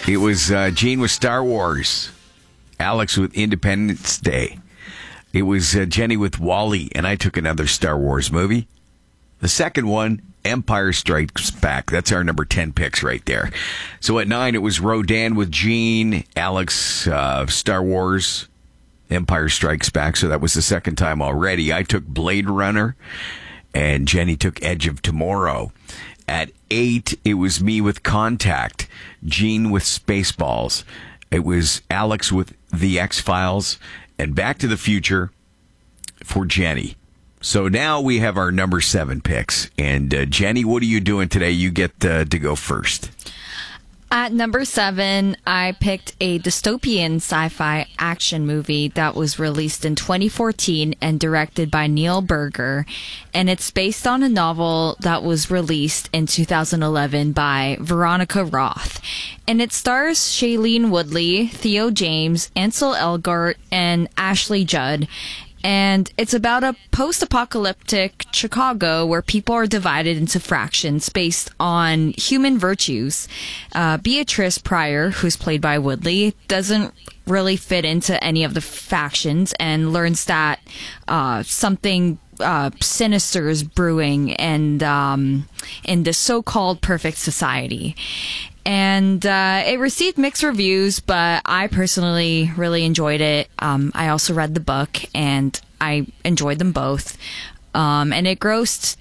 It was Gene with Star Wars, Alex with Independence Day. It was Jenny with Wall-E, and I took another Star Wars movie. The second one, Empire Strikes Back. That's our number 10 picks right there. So at 9, it was Rodan with Gene, Alex, Star Wars, Empire Strikes Back. So that was the second time already. I took Blade Runner, and Jenny took Edge of Tomorrow. At 8, it was me with Contact, Gene with Spaceballs. It was Alex with The X-Files, and Back to the Future for Jenny. So now we have our number 7 picks. And Jenny, what are you doing today? You get to go first. At number 7, I picked a dystopian sci-fi action movie that was released in 2014 and directed by Neil Burger. And it's based on a novel that was released in 2011 by Veronica Roth. And it stars Shailene Woodley, Theo James, Ansel Elgort, and Ashley Judd. And it's about a post-apocalyptic Chicago where people are divided into fractions based on human virtues. Beatrice Pryor, who's played by Woodley, doesn't really fit into any of the factions and learns that something sinister is brewing and in the so-called perfect society. And it received mixed reviews, but I personally really enjoyed it. I also read the book, and I enjoyed them both. And it grossed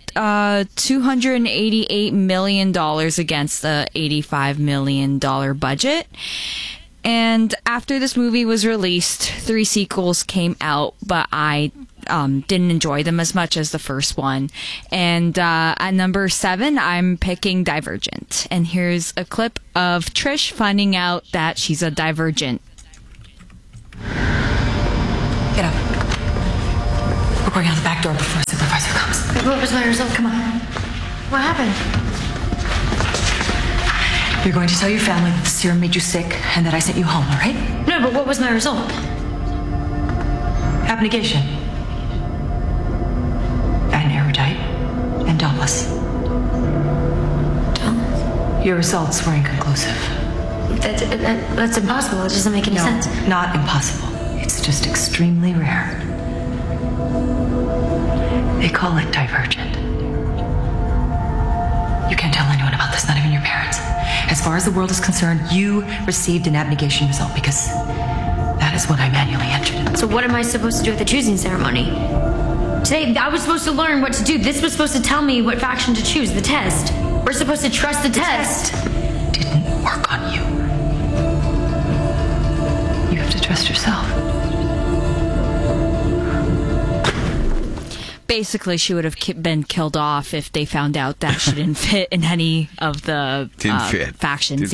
$288 million against the $85 million budget. And after this movie was released, 3 sequels came out, but I didn't enjoy them as much as the first one. And at number 7, I'm picking Divergent. And here's a clip of Trish finding out that she's a Divergent. Get up. We're going out the back door before the supervisor comes. What was my result? Come on. What happened? You're going to tell your family that the serum made you sick and that I sent you home, all right? No, but what was my result? Abnegation. And erudite. And dauntless. Dauntless? Your results were inconclusive. That's impossible. It doesn't make any sense. Not impossible. It's just extremely rare. They call it divergent. You can't tell anyone about this, not even your parents. As far as the world is concerned, you received an abnegation result because that is what I manually entered. So what am I supposed to do at the choosing ceremony? Today, I was supposed to learn what to do. This was supposed to tell me what faction to choose, the test. We're supposed to trust the test. Didn't work on you. You have to trust yourself. Basically, she would have been killed off if they found out that she didn't fit in any of the factions.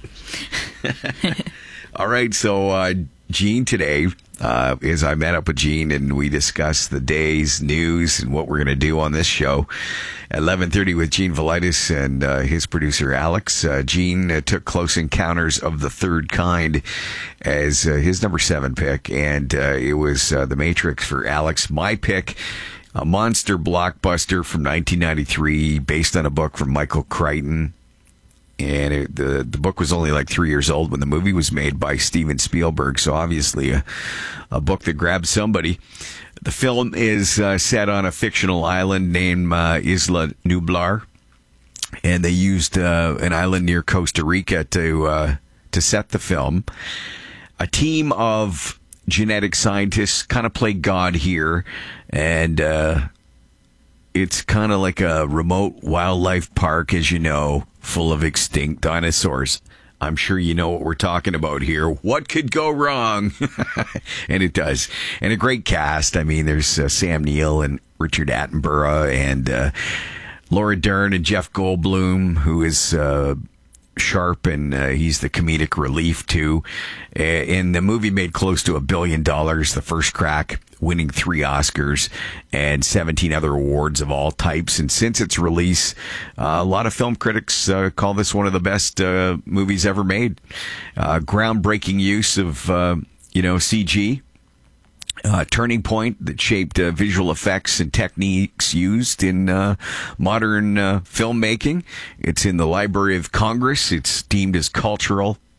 All right, so Gene today, as I met up with Gene and we discussed the day's news and what we're going to do on this show at 11:30 with Gene Velitis and his producer Alex. Gene took Close Encounters of the Third Kind as his number 7 pick, and it was The Matrix for Alex. My pick, a monster blockbuster from 1993 based on a book from Michael Crichton. And the book was only like 3 years old when the movie was made by Steven Spielberg. So obviously a book that grabbed somebody. The film is set on a fictional island named Isla Nublar. And they used an island near Costa Rica to set the film. A team of genetic scientists kind of play God here, and it's kind of like a remote wildlife park, as you know, full of extinct dinosaurs. I'm sure you know what we're talking about here. What could go wrong? And it does. And a great cast. I mean, there's Sam Neill and Richard Attenborough and Laura Dern and Jeff Goldblum, who is sharp, and he's the comedic relief too. And the movie made close to $1 billion the first crack, winning 3 Oscars and 17 other awards of all types. And since its release, a lot of film critics call this one of the best movies ever made. Groundbreaking use of CG. Turning point that shaped visual effects and techniques used in modern filmmaking. It's in the Library of Congress. It's deemed as cultural,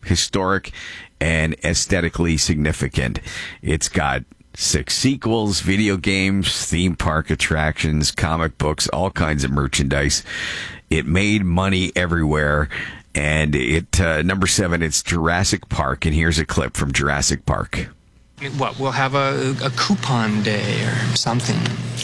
historic, and aesthetically significant. It's got 6 sequels, video games, theme park attractions, comic books, all kinds of merchandise. It made money everywhere. And number 7, it's Jurassic Park. And here's a clip from Jurassic Park. What, we'll have a coupon day or something.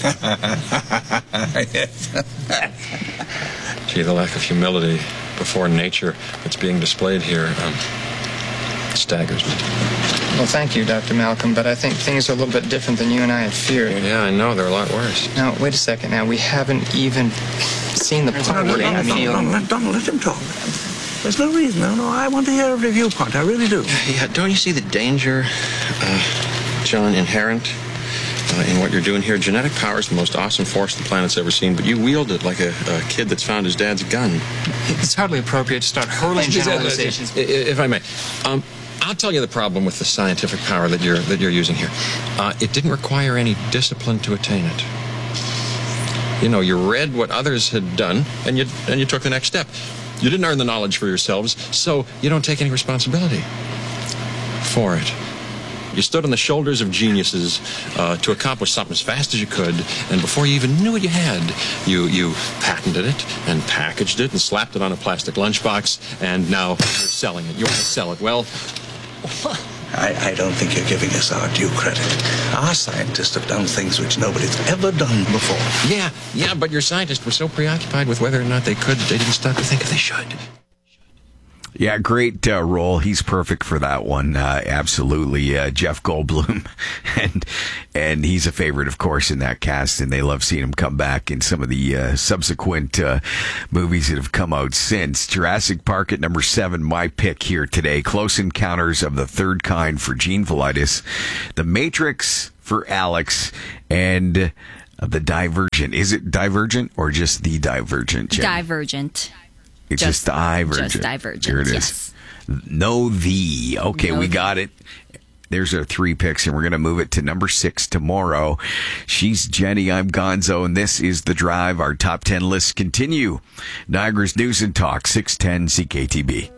Gee, the lack of humility before nature that's being displayed here staggers me. Well, thank you, Dr. Malcolm, but I think things are a little bit different than you and I had feared. Yeah, I know. They're a lot worse. Now, wait a second. Now, we haven't even seen the part where Don't let him talk. There's no reason. No, I want to hear every viewpoint. I really do. Yeah, don't you see the danger, John, inherent in what you're doing here? Genetic power is the most awesome force the planet's ever seen, but you wield it like a kid that's found his dad's gun. It's hardly appropriate to start hurling generalizations. If I may, I'll tell you the problem with the scientific power that you're using here. It didn't require any discipline to attain it. You know, you read what others had done, and you took the next step. You didn't earn the knowledge for yourselves, so you don't take any responsibility for it. You stood on the shoulders of geniuses to accomplish something as fast as you could, and before you even knew what you had, you patented it and packaged it and slapped it on a plastic lunchbox, and now you're selling it. You want to sell it. Well, I don't think you're giving us our due credit. Our scientists have done things which nobody's ever done before. Yeah, but your scientists were so preoccupied with whether or not they could, they didn't stop to think if they should. Yeah, great role. He's perfect for that one. Absolutely. Jeff Goldblum. And he's a favorite, of course, in that cast. And they love seeing him come back in some of the subsequent movies that have come out since. Jurassic Park at number 7, my pick here today. Close Encounters of the Third Kind for Gene Velitis. The Matrix for Alex. And the Divergent. Is it Divergent or just the Divergent, Jen? Divergent. It's just Divergent. Just Divergent. Here it is. Yes. Okay, we got it. There's our 3 picks, and we're going to move it to number 6 tomorrow. She's Jenny, I'm Gonzo, and this is The Drive. Our top 10 lists continue. Niagara's News and Talk, 610 CKTB.